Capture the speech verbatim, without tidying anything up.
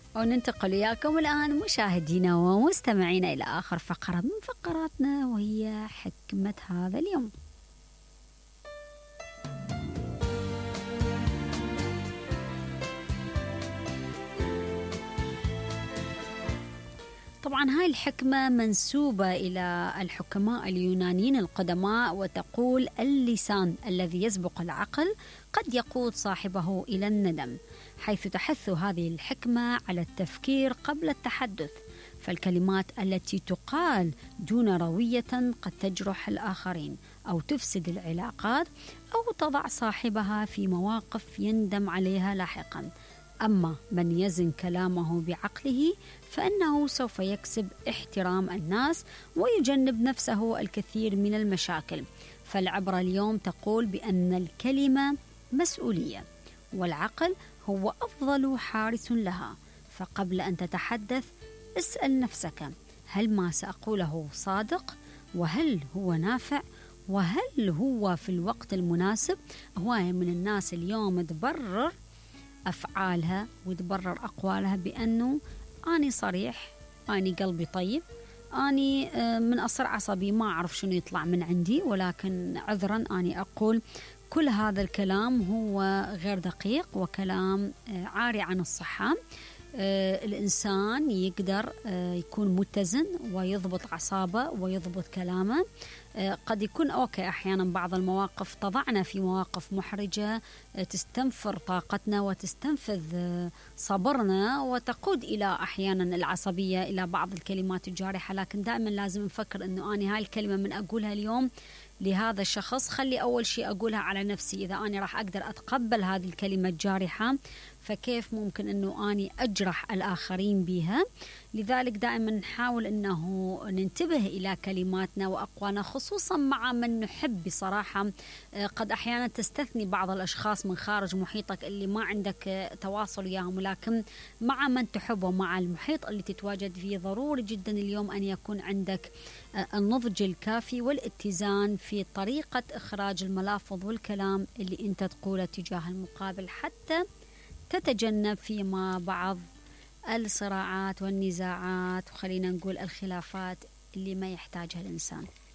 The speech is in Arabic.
وننتقل وياكم الآن مشاهدينا ومستمعينا إلى آخر فقرة من فقراتنا، وهي حكمة هذا اليوم. طبعا هاي الحكمة منسوبة إلى الحكماء اليونانيين القدماء، وتقول: اللسان الذي يسبق العقل قد يقود صاحبه إلى الندم، حيث تحث هذه الحكمة على التفكير قبل التحدث، فالكلمات التي تقال دون روية قد تجرح الآخرين أو تفسد العلاقات أو تضع صاحبها في مواقف يندم عليها لاحقا. أما من يزن كلامه بعقله فإنه سوف يكسب احترام الناس ويجنب نفسه الكثير من المشاكل. فالعبرة اليوم تقول بأن الكلمة مسؤولية، والعقل هو أفضل حارس لها. فقبل أن تتحدث اسأل نفسك: هل ما سأقوله صادق؟ وهل هو نافع؟ وهل هو في الوقت المناسب؟ هواية من الناس اليوم تبرر أفعالها وتبرر أقوالها بأنه أني صريح، أني قلبي طيب، أني من أصر عصبي ما أعرف شنو يطلع من عندي، ولكن عذرا أني أقول. كل هذا الكلام هو غير دقيق وكلام عاري عن الصحة. الإنسان يقدر يكون متزن ويضبط أعصابه ويضبط كلامه. قد يكون أوكي أحيانا بعض المواقف تضعنا في مواقف محرجة تستنفر طاقتنا وتستنفذ صبرنا وتقود إلى أحيانا العصبية إلى بعض الكلمات الجارحة، لكن دائما لازم نفكر أنه أنا هاي الكلمة من أقولها اليوم لهذا الشخص، خلي أول شيء أقولها على نفسي. إذا أنا راح أقدر أتقبل هذه الكلمة الجارحة فكيف ممكن أنه أني أجرح الآخرين بها؟ لذلك دائما نحاول أنه ننتبه إلى كلماتنا وأقوالنا، خصوصا مع من نحب. بصراحة قد أحيانا تستثني بعض الأشخاص من خارج محيطك اللي ما عندك تواصل وياهم، لكن مع من تحب ومع المحيط اللي تتواجد فيه ضروري جدا اليوم أن يكون عندك النضج الكافي والاتزان في طريقة إخراج الملافظ والكلام اللي أنت تقوله تجاه المقابل، حتى تتجنب فيما بعض الصراعات والنزاعات وخلينا نقول الخلافات اللي ما يحتاجها الإنسان.